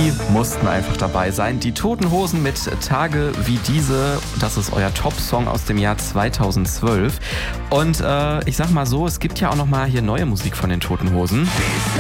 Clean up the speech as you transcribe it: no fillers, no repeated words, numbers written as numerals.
Die mussten einfach dabei sein. Die Toten Hosen mit Tage wie diese. Das ist euer Top-Song aus dem Jahr 2012. Und ich sag mal so, es gibt ja auch noch mal hier neue Musik von den Toten Hosen.